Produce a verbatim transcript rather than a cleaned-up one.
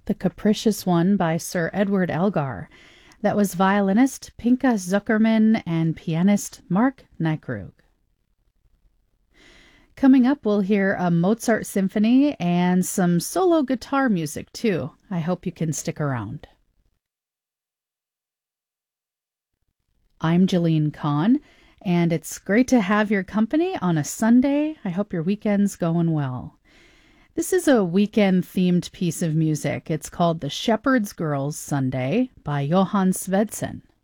The Capricious One by Sir Edward Elgar. That was violinist Pinka Zuckerman and pianist Mark Nykrug. Coming up, we'll hear a Mozart symphony and some solo guitar music, too. I hope you can stick around. I'm Jeline Kahn, and it's great to have your company on a Sunday. I hope your weekend's going well. This is a weekend-themed piece of music. It's called The Shepherd's Girls Sunday by Johann Svedsen.